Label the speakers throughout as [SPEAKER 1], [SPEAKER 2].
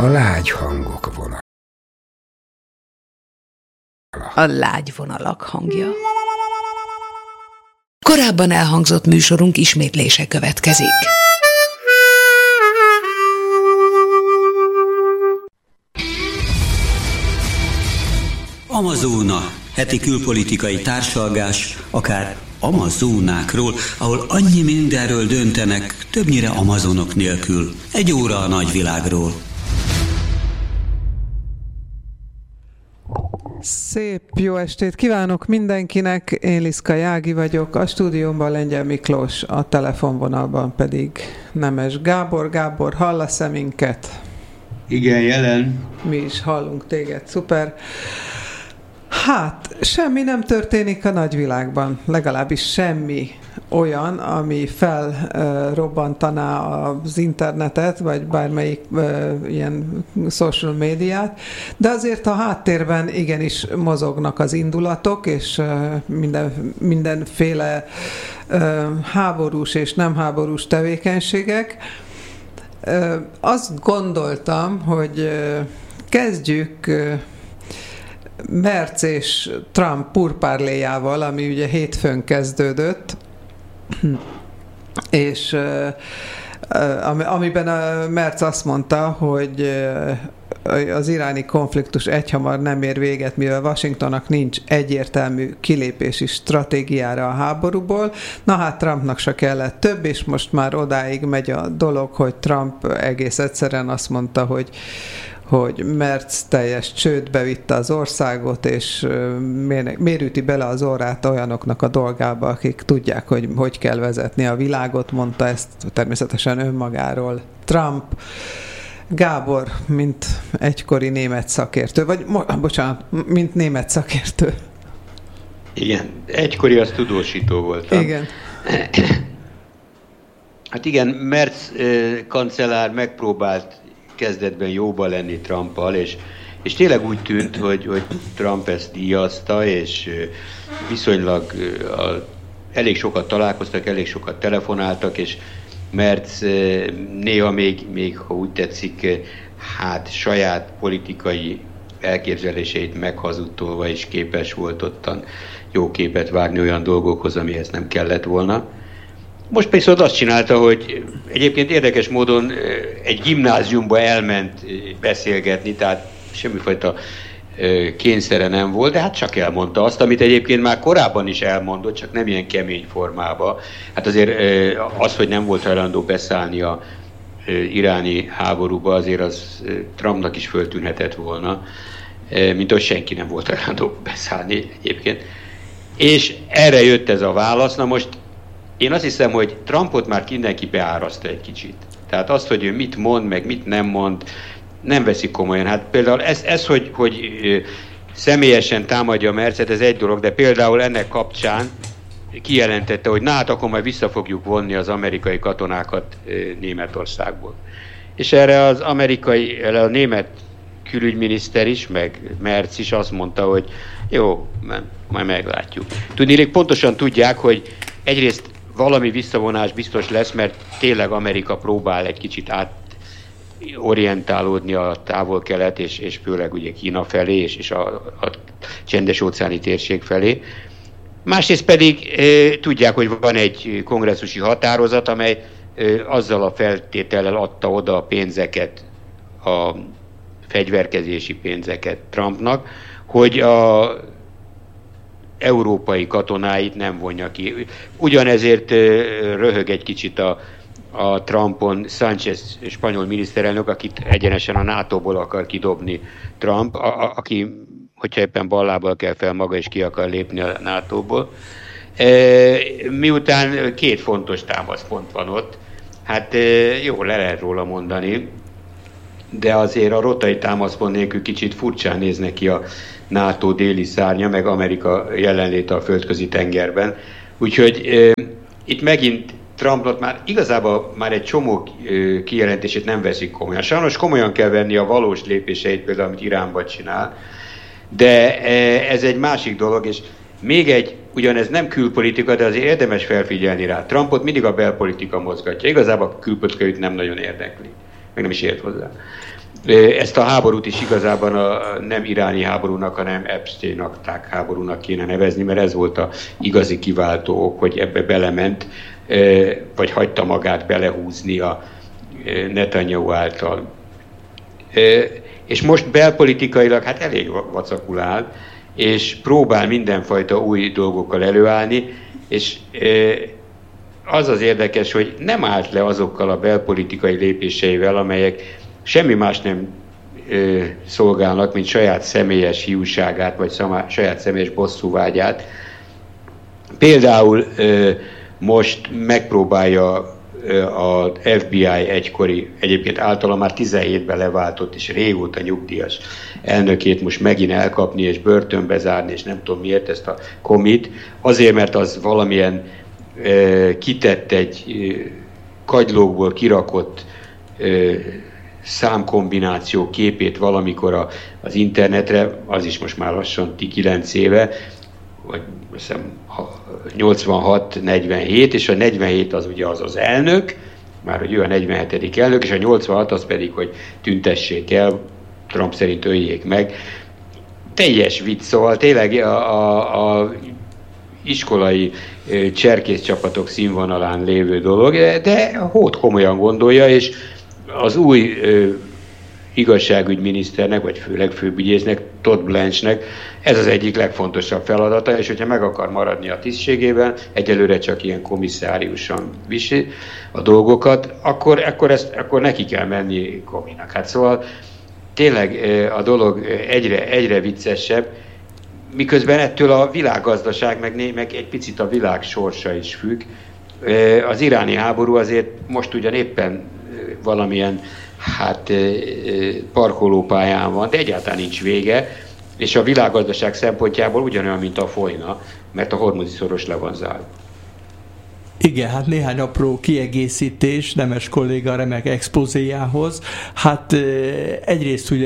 [SPEAKER 1] A lágy hangok vonala.
[SPEAKER 2] A lágy vonalak hangja. Korábban elhangzott műsorunk ismétlése következik.
[SPEAKER 3] Amazóna, heti külpolitikai társalgás, akár Amazónákról, ahol annyi mindenről döntenek, többnyire amazonok nélkül. Egy óra a nagyvilágról.
[SPEAKER 4] Szép jó estét kívánok mindenkinek, én Liszka Jági vagyok, a stúdiómban Lengyel Miklós, a telefonvonalban pedig Nemes Gábor. Gábor, hallasz-e minket?
[SPEAKER 5] Igen, jelen.
[SPEAKER 4] Mi is hallunk téged, szuper. Hát, semmi nem történik a nagyvilágban, legalábbis semmi olyan, ami felrobbantaná az internetet, vagy bármelyik ilyen social médiát, de azért a háttérben igenis mozognak az indulatok, és mindenféle háborús és nem háborús tevékenységek. Azt gondoltam, hogy kezdjük Merz és Trump purpárléjával, ami ugye hétfőn kezdődött, és amiben a Merz azt mondta, hogy az iráni konfliktus egyhamar nem ér véget, mivel Washingtonnak nincs egyértelmű kilépési stratégiára a háborúból. Na hát Trumpnak se kellett több, és most már odáig megy a dolog, hogy Trump egész egyszerűen azt mondta, hogy Merz teljes csődbe vitte az országot, és miért üti bele az orrát olyanoknak a dolgába, akik tudják, hogy kell vezetni a világot, mondta ezt természetesen önmagáról Trump. Gábor, mint egykori német szakértő, mint német szakértő.
[SPEAKER 5] Igen, egykori az tudósító voltam.
[SPEAKER 4] Igen.
[SPEAKER 5] Hát igen, Merz kancellár megpróbált kezdetben jóba lenni Trumppal, és tényleg úgy tűnt, hogy Trump ezt díjazta, és viszonylag elég sokat találkoztak, elég sokat telefonáltak, és Merz néha még, ha úgy tetszik, hát saját politikai elképzeléseit meghazudtolva is képes volt ottan jó képet vágni olyan dolgokhoz, amihez nem kellett volna. Most viszont azt csinálta, hogy egyébként érdekes módon egy gimnáziumba elment beszélgetni, tehát semmifajta kényszere nem volt, de hát csak elmondta azt, amit egyébként már korábban is elmondott, csak nem ilyen kemény formában. Hát azért az, hogy nem volt hajlandó beszállni a iráni háborúba, azért az Trumpnak is föltűnhetett volna, mint hogy senki nem volt hajlandó beszállni egyébként. És erre jött ez a válasz. Na most én azt hiszem, hogy Trumpot már mindenki beáraszta egy kicsit. Tehát azt, hogy ő mit mond, meg mit nem mond, nem veszik komolyan. Hát például ez hogy személyesen támadja Merzet, ez egy dolog, de például ennek kapcsán kijelentette, hogy na hát akkor majd vissza fogjuk vonni az amerikai katonákat Németországból. És erre a német külügyminiszter is, meg Merz is azt mondta, hogy jó, majd meglátjuk. Tudniillik pontosan tudják, hogy egyrészt valami visszavonás biztos lesz, mert tényleg Amerika próbál egy kicsit orientálódni a távol-kelet, és főleg ugye Kína felé, és a csendes-óceáni térség felé. Másrészt pedig tudják, hogy van egy kongresszusi határozat, amely azzal a feltétellel adta oda a pénzeket, a fegyverkezési pénzeket Trumpnak, hogy a európai katonáit nem vonja ki. Ugyanezért röhög egy kicsit a Trumpon Sánchez spanyol miniszterelnök, akit egyenesen a NATO-ból akar kidobni Trump, aki, hogyha éppen ballából kell fel, maga is ki akar lépni a NATO-ból. Miután két fontos támaszpont van ott, hát jó, le lehet róla mondani, de azért a rotai támaszpont nélkül kicsit furcsán néznek ki a NATO déli szárnya, meg Amerika jelenléte a földközi tengerben. Úgyhogy itt megint Trumpot igazából már egy csomó kijelentését nem veszik komolyan. Sajnos komolyan kell venni a valós lépéseit, például amit Iránban csinál, de ez egy másik dolog, és még egy, ugyanez nem külpolitika, de azért érdemes felfigyelni rá. Trumpot mindig a belpolitika mozgatja. Igazából a külpolitika őt nem nagyon érdekli, meg nem is ért hozzá. Ezt a háborút is igazából nem iráni háborúnak, hanem Epstein-akták háborúnak kéne nevezni, mert ez volt a igazi kiváltó ok, hogy ebbe belement, vagy hagyta magát belehúzni a Netanyahu által. És most belpolitikailag hát elég vacakul áll, és próbál mindenfajta új dolgokkal előállni, és az az érdekes, hogy nem állt le azokkal a belpolitikai lépéseivel, amelyek semmi más nem szolgálnak, mint saját személyes hiúságát, vagy saját személyes bosszúvágyát. Például most megpróbálja a FBI egykori, egyébként általa már 17-ben leváltott és régóta nyugdíjas elnökét most megint elkapni és börtönbe zárni, és nem tudom miért ezt a Comey-t. Azért, mert az valamilyen kitett egy kagylókból kirakott számkombináció képét valamikor az internetre, az is most már lassan 9 éve, vagy azt hiszem 86-47, és a 47 az ugye az elnök, már hogy ő a 47. elnök, és a 86 az pedig, hogy tüntessék el, Trump szerint öljék meg. Teljes vicc, szóval tényleg a iskolai cserkészcsapatok színvonalán lévő dolog, de Hót komolyan gondolja, és az új igazságügyminiszternek, vagy főleg főügyésznek, Todd Blanche-nek ez az egyik legfontosabb feladata, és hogyha meg akar maradni a tisztségében, egyelőre csak ilyen komisszáriusan viszi a dolgokat, akkor neki kell menni Comeynak. Hát szóval tényleg a dolog egyre viccesebb, miközben ettől a világgazdaság, meg egy picit a világ sorsa is függ. Az iráni háború azért most ugyan éppen valamilyen parkolópályán van, de egyáltalán nincs vége, és a világgazdaság szempontjából ugyanolyan, mint a folyna, mert a Hormuzi-szoros le van zárva.
[SPEAKER 1] Igen, hát néhány apró kiegészítés Nemes kolléga remek expozéjához. Hát egyrészt ugye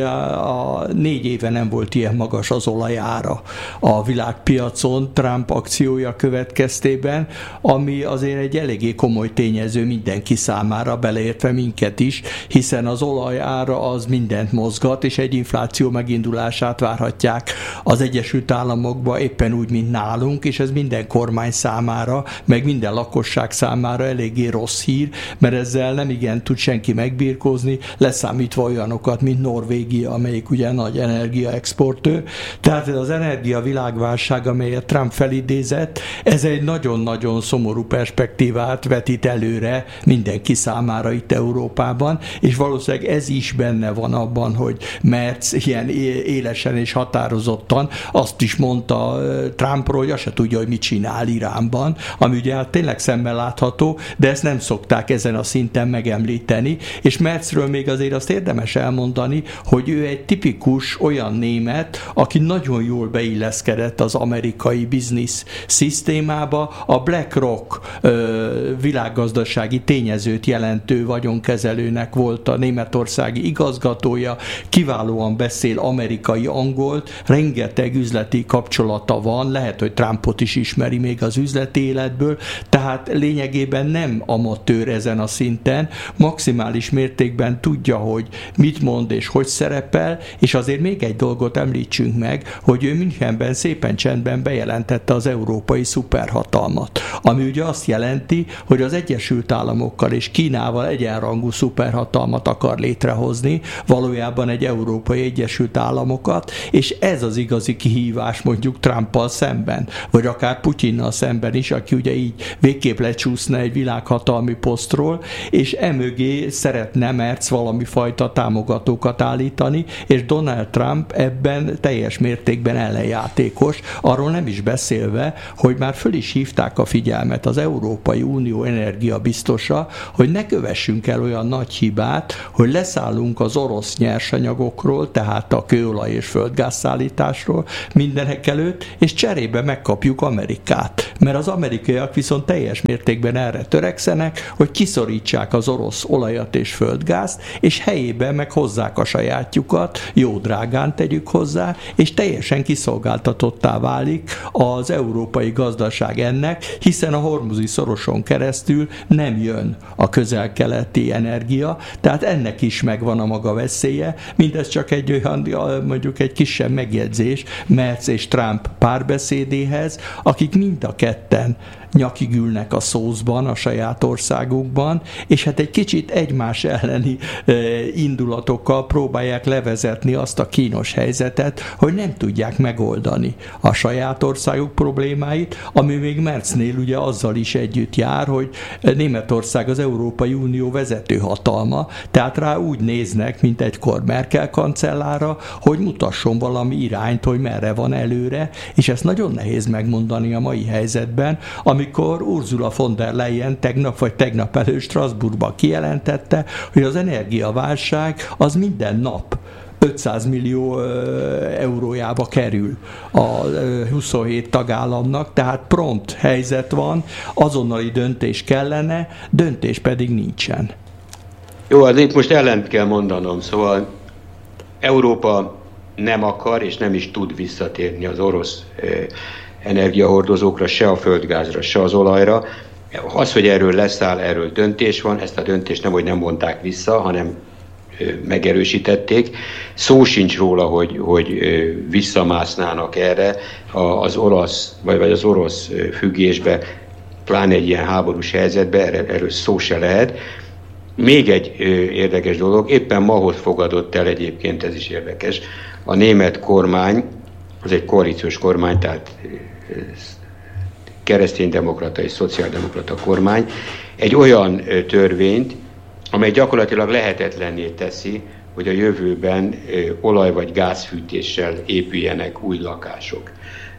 [SPEAKER 1] a 4 éve nem volt ilyen magas az olajára a világpiacon Trump akciója következtében, ami azért egy eléggé komoly tényező mindenki számára, beleértve minket is, hiszen az olajára az mindent mozgat, és egy infláció megindulását várhatják az Egyesült Államokba éppen úgy, mint nálunk, és ez minden kormány számára, meg minden lakosság számára eléggé rossz hír, mert ezzel nem igen tud senki megbirkózni, leszámítva olyanokat, mint Norvégia, amelyik ugye nagy energiaexportőr. Tehát ez az energia világválság, amelyet Trump felidézett, ez egy nagyon-nagyon szomorú perspektívát vetít előre mindenki számára itt Európában, és valószínűleg ez is benne van abban, hogy Merz ilyen élesen és határozottan azt is mondta Trumpról, hogy azt se tudja, hogy mit csinál Iránban, ami ugye hát tényleg szemmel látható, de ezt nem szokták ezen a szinten megemlíteni, és Merzről még azért azt érdemes elmondani, hogy ő egy tipikus olyan német, aki nagyon jól beilleszkedett az amerikai biznisz szisztémába, a BlackRock világgazdasági tényezőt jelentő vagyonkezelőnek volt a németországi igazgatója, kiválóan beszél amerikai angolt, rengeteg üzleti kapcsolata van, lehet, hogy Trumpot is ismeri még az üzleti életből, tehát lényegében nem amatőr ezen a szinten, maximális mértékben tudja, hogy mit mond és hogy szerepel, és azért még egy dolgot említsünk meg, hogy ő Münchenben szépen csendben bejelentette az európai szuperhatalmat, ami ugye azt jelenti, hogy az Egyesült Államokkal és Kínával egyenrangú szuperhatalmat akar létrehozni, valójában egy Európai Egyesült Államokat, és ez az igazi kihívás mondjuk Trumpal szemben, vagy akár Putyinnal szemben is, aki ugye így végképp lecsúszna egy világhatalmi posztról, és emögé szeretne Merz valami fajta támogatókat állítani, és Donald Trump ebben teljes mértékben ellenjátékos, arról nem is beszélve, hogy már föl is hívták a figyelmet az Európai Unió energiabiztosa, hogy ne kövessünk el olyan nagy hibát, hogy leszállunk az orosz nyersanyagokról, tehát a kőolaj és földgázszállításról mindenek előtt, és cserébe megkapjuk Amerikát. Mert az amerikaiak viszont teljes teljes mértékben erre törekszenek, hogy kiszorítsák az orosz olajat és földgázt, és helyében meg hozzák a sajátjukat, jó drágán tegyük hozzá, és teljesen kiszolgáltatottá válik az európai gazdaság ennek, hiszen a hormuzi szoroson keresztül nem jön a közel-keleti energia, tehát ennek is megvan a maga veszélye. Mindez csak egy olyan, mondjuk egy kisebb megjegyzés Merz és Trump párbeszédéhez, akik mind a ketten nyakig ülnek a szószban a saját országukban, és hát egy kicsit egymás elleni indulatokkal próbálják levezetni azt a kínos helyzetet, hogy nem tudják megoldani a saját országuk problémáit, ami még Merznél ugye azzal is együtt jár, hogy Németország az Európai Unió vezető hatalma, tehát rá úgy néznek, mint egykor Merkel kancellára, hogy mutasson valami irányt, hogy merre van előre, és ezt nagyon nehéz megmondani a mai helyzetben, amikor Ursula von der Leyen tegnap előtt Strasbourgban kijelentette, hogy az energiaválság az minden nap 500 millió eurójába kerül a 27 tagállamnak, tehát prompt helyzet van, azonnali döntés kellene, döntés pedig nincsen.
[SPEAKER 5] Jó, hát itt most ellent kell mondanom, szóval Európa nem akar és nem is tud visszatérni az orosz energiahordozókra, se a földgázra, se az olajra. Az, hogy erről leszáll, erről döntés van, ezt a döntést nem, hogy nem vonták vissza, hanem megerősítették. Szó sincs róla, hogy visszamásznának erre az olasz, vagy az orosz függésbe, pláne egy ilyen háborús helyzetbe, erről szó se lehet. Még egy érdekes dolog, éppen ma fogadott el egyébként, ez is érdekes, a német kormány, az egy koalíciós kormány, tehát kereszténydemokrata és szociáldemokrata kormány, egy olyan törvényt, amely gyakorlatilag lehetetlenné teszi, hogy a jövőben olaj- vagy gázfűtéssel épüljenek új lakások.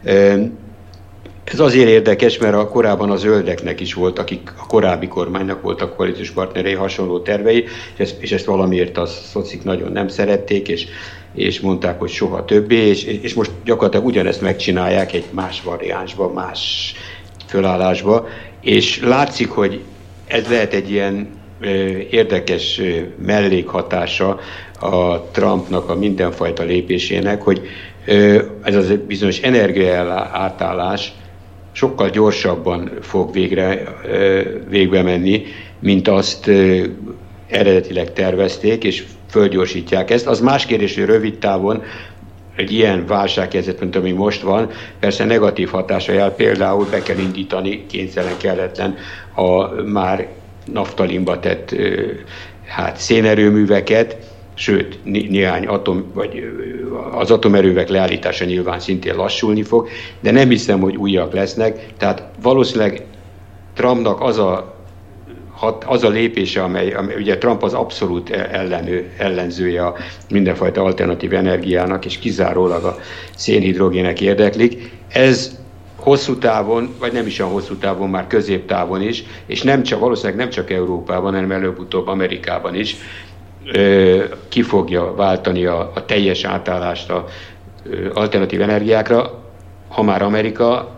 [SPEAKER 5] Ez azért érdekes, mert korábban a zöldeknek is volt, akik a korábbi kormánynak voltak koalíciós partnerei, hasonló tervei, és ezt valamiért a szocik nagyon nem szerették, és mondták, hogy soha többé, és most gyakorlatilag ugyanezt megcsinálják egy más variánsba, más fölállásba, és látszik, hogy ez lehet egy ilyen érdekes mellékhatása a Trumpnak a mindenfajta lépésének, hogy ez az bizonyos energiaátállás sokkal gyorsabban fog végbe menni, mint azt eredetileg tervezték, és fölgyorsítják ezt. Az más kérdés, hogy rövid távon egy ilyen válsághelyzet, mint ami most van, persze negatív hatása jár, például be kell indítani, kényszeren kelletlen a már naftalinba tett szénerőműveket, sőt, néhány az atomerővek leállítása nyilván szintén lassulni fog, de nem hiszem, hogy újak lesznek, tehát valószínűleg Trumpnak az a lépése, amely ugye Trump az abszolút ellenzője a mindenfajta alternatív energiának, és kizárólag a szénhidrogének érdeklik. Ez hosszú távon, vagy nem is olyan hosszú távon, már középtávon is, és valószínűleg nem csak Európában, hanem előbb-utóbb Amerikában is ki fogja váltani a teljes átállást az alternatív energiákra, ha már Amerika.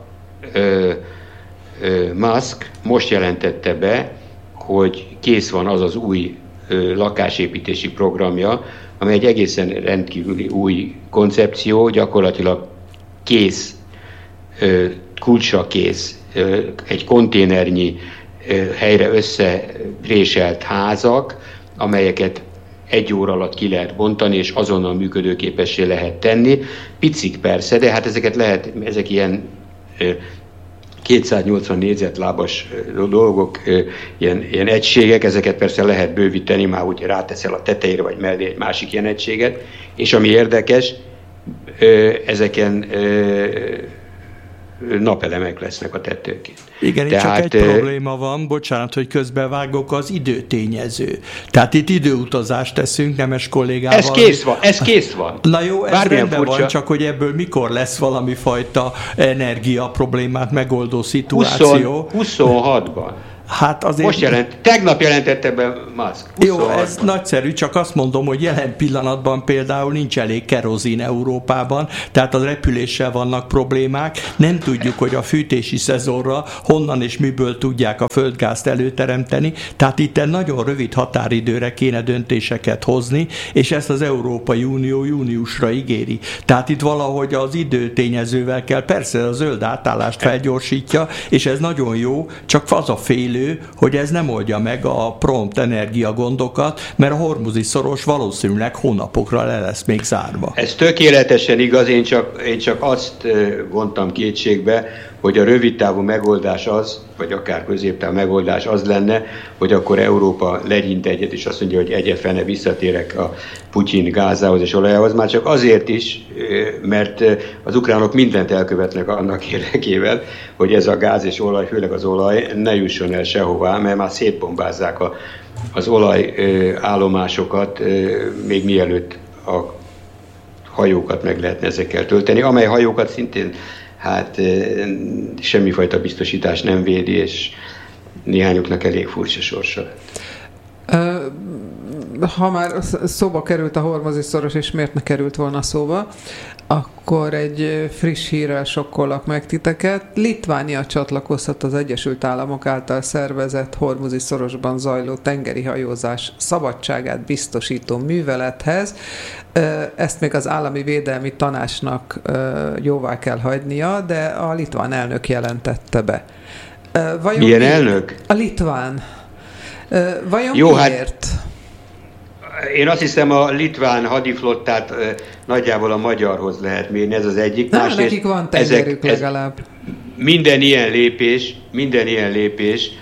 [SPEAKER 5] Musk most jelentette be, hogy kész van az az új lakásépítési programja, amely egy egészen rendkívüli új koncepció, gyakorlatilag kész, kulcsra kész, egy konténernyi helyre összepréselt házak, amelyeket 1 óra alatt ki lehet bontani, és azonnal működőképessé lehet tenni. Picik persze, de hát ezek ilyen 280 négyzetlábas dolgok, ilyen egységek, ezeket persze lehet bővíteni, már úgy ráteszel a tetejére, vagy mellé egy másik ilyen egységet, és ami érdekes, ezeken napelemek lesznek a tetőkén.
[SPEAKER 1] Igen, itt csak egy probléma van, bocsánat, hogy közbevágok, az időtényező. Tehát itt időutazást teszünk, Nemes kollégával.
[SPEAKER 5] Ez kész van.
[SPEAKER 1] Na jó, ez rendben van, csak hogy ebből mikor lesz valami fajta energia problémát megoldó szituáció.
[SPEAKER 5] 26-ban.
[SPEAKER 1] Hát azért...
[SPEAKER 5] Tegnap jelentette be Musk.
[SPEAKER 1] Jó, ez nagyszerű, csak azt mondom, hogy jelen pillanatban például nincs elég kerozin Európában, tehát a repüléssel vannak problémák, nem tudjuk, hogy a fűtési szezonra honnan és miből tudják a földgázt előteremteni, tehát itt nagyon rövid határidőre kéne döntéseket hozni, és ezt az Európai Unió júniusra ígéri. Tehát itt valahogy az időtényezővel kell, persze a zöld átállást felgyorsítja, és ez nagyon jó, csak az a félő, hogy ez nem oldja meg a prompt energia gondokat, mert a hormuzi szoros valószínűleg hónapokra le lesz még zárva.
[SPEAKER 5] Ez tökéletesen igaz, én csak azt vontam kétségbe, hogy a rövidtávú megoldás az, vagy akár középtávú megoldás az lenne, hogy akkor Európa legyint egyet, és azt mondja, hogy egyefene visszatérek a Putyin gázához és olajához, már csak azért is, mert az ukránok mindent elkövetnek annak érdekében, hogy ez a gáz és olaj, főleg az olaj ne jusson el sehová, mert már szétbombázzák az olajállomásokat, még mielőtt a hajókat meg lehetne ezekkel tölteni, amely hajókat szintén semmifajta biztosítás nem védi, és néhányuknak elég furcsa sorsa lett.
[SPEAKER 4] Ha már szóba került a hormuzi szoros, és miért ne került volna szóba, akkor egy friss hírrel sokkollak meg titeket. Litvánia csatlakozhat az Egyesült Államok által szervezett hormuzi szorosban zajló tengeri hajózás szabadságát biztosító művelethez. Ezt még az Állami Védelmi Tanácsnak jóvá kell hagynia, de a litván elnök jelentette be.
[SPEAKER 5] Milyen elnök?
[SPEAKER 4] A litván. Vajon
[SPEAKER 5] jó,
[SPEAKER 4] miért?
[SPEAKER 5] Én azt hiszem, a litván hadiflottát nagyjából a magyarhoz lehet mérni, ez az egyik.
[SPEAKER 4] Nem, nekik van tengerük legalább.
[SPEAKER 5] Minden ilyen lépés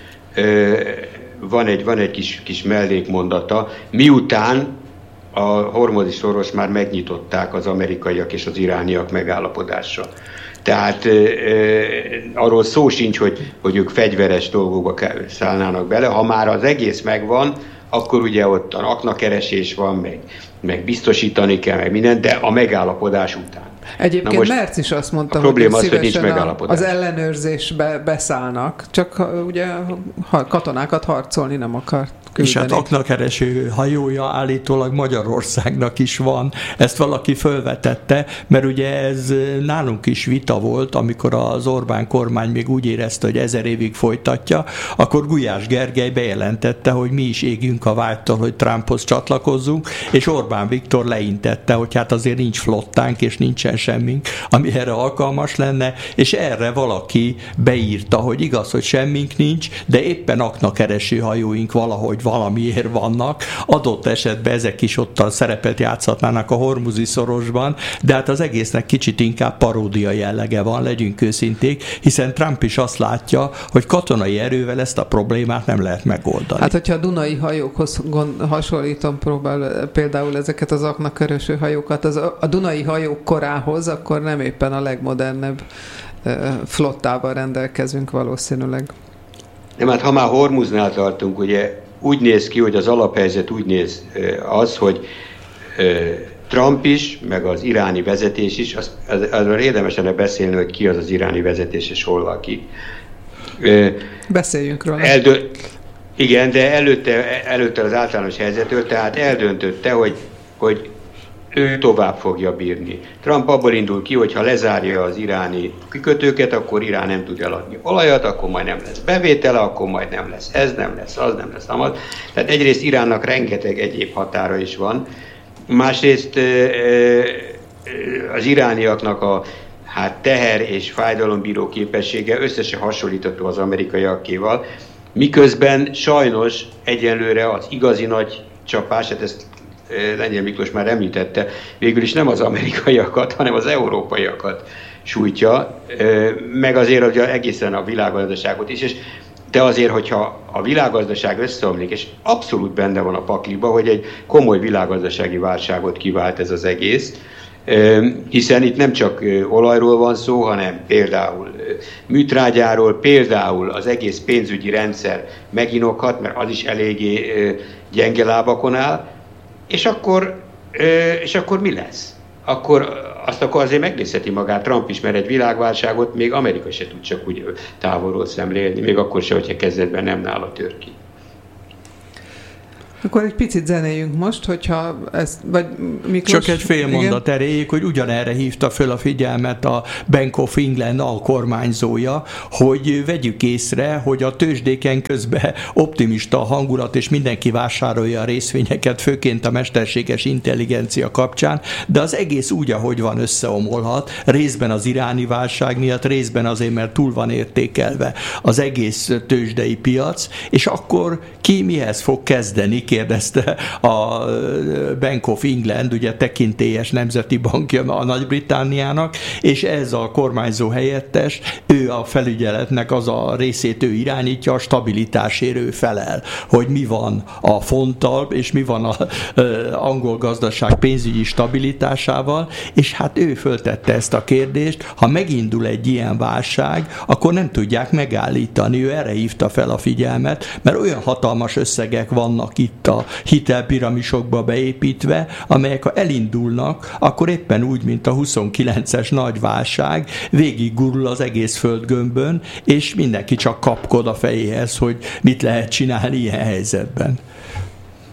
[SPEAKER 5] van egy kis mellékmondata, miután a hormuzi szoros már megnyitották az amerikaiak és az irániak megállapodása. Tehát arról szó sincs, hogy ők fegyveres dolgokba szállnának bele. Ha már az egész megvan, akkor ugye ott aknakeresés van, meg biztosítani kell, meg mindent, de a megállapodás után.
[SPEAKER 4] Egyébként Merz is azt mondta, hogy szívesen az ellenőrzésbe beszállnak, csak ugye katonákat harcolni nem akar küldeni.
[SPEAKER 1] És hát aknakereső hajója állítólag Magyarországnak is van. Ezt valaki fölvetette, mert ugye ez nálunk is vita volt, amikor az Orbán kormány még úgy érezte, hogy 1000 évig folytatja, akkor Gulyás Gergely bejelentette, hogy mi is égünk a vágytól, hogy Trumphoz csatlakozzunk, és Orbán Viktor leintette, hogy hát azért nincs flottánk, és nincsen semmink, ami erre alkalmas lenne, és erre valaki beírta, hogy igaz, hogy semmink nincs, de éppen aknakereső hajóink valahogy valamiért vannak, adott esetben ezek is ott a szerepet játszhatnának a hormuzi szorosban, de hát az egésznek kicsit inkább paródia jellege van, legyünk őszinték, hiszen Trump is azt látja, hogy katonai erővel ezt a problémát nem lehet megoldani.
[SPEAKER 4] Hát, hogyha a dunai hajókhoz hasonlítom például ezeket az aknakereső hajókat, a dunai hajók korához, akkor nem éppen a legmodernebb flottával rendelkezünk valószínűleg.
[SPEAKER 5] Nem, hát ha már Hormuznál tartunk, ugye úgy néz ki, hogy az alaphelyzet úgy néz az, hogy Trump is, meg az iráni vezetés is, arról érdemes lenne beszélni, hogy ki az az iráni vezetés, és hol van ki.
[SPEAKER 4] Beszéljünk róla.
[SPEAKER 5] Igen, de előtte az általános helyzetről, tehát eldöntötte, hogy ő tovább fogja bírni. Trump abból indul ki, hogy ha lezárja az iráni kikötőket, akkor Irán nem tud eladni olajat, akkor majd nem lesz bevétele, akkor majd nem lesz ez, nem lesz az, nem lesz amaz. Tehát egyrészt Iránnak rengeteg egyéb határa is van, másrészt az irániaknak a teher és fájdalombíró képessége összesen hasonlítható az amerikaiakéval, miközben sajnos egyenlőre az igazi nagy csapás, hát ezt Lengyel Miklós már említette, végül is nem az amerikaiakat, hanem az európaiakat sújtja, meg azért, hogy egészen a világgazdaságot is, de azért, hogyha a világgazdaság összeomlik, és abszolút benne van a pakliba, hogy egy komoly világgazdasági válságot kivált ez az egész, hiszen itt nem csak olajról van szó, hanem például műtrágyáról, például az egész pénzügyi rendszer meginokhat, mert az is eléggé gyenge lábakon áll, és akkor mi lesz? Akkor azt akkor azért megnézheti magát Trump is, mert egy világválságot még Amerika se tud csak úgy távolról szemlélni, még akkor se, hogyha kezdetben nem nála tör ki.
[SPEAKER 4] Akkor egy picit zenéljünk most, hogyha ez, vagy Miklós...
[SPEAKER 1] Csak egy fél mondat erejéig, hogy ugyanerre hívta föl a figyelmet a Bank of England alkormányzója, hogy vegyük észre, hogy a tőzsdéken közben optimista a hangulat, és mindenki vásárolja a részvényeket, főként a mesterséges intelligencia kapcsán, de az egész úgy, ahogy van, összeomolhat, részben az iráni válság miatt, részben azért, mert túl van értékelve az egész tőzsdei piac, és akkor ki mihez fog kezdeni, kérdezte a Bank of England, ugye tekintélyes nemzeti bankja a Nagy-Britanniának, és ez a kormányzó helyettes, ő a felügyeletnek az a részét ő irányítja, a stabilitásért ő felel, hogy mi van a fonttal, és mi van az angol gazdaság pénzügyi stabilitásával, és hát ő föltette ezt a kérdést, ha megindul egy ilyen válság, akkor nem tudják megállítani, ő erre hívta fel a figyelmet, mert olyan hatalmas összegek vannak itt a hitelpiramisokba beépítve, amelyek ha elindulnak, akkor éppen úgy, mint a 29-es nagy válság, végig gurul az egész földgömbön, és mindenki csak kapkod a fejéhez, hogy mit lehet csinálni ilyen helyzetben.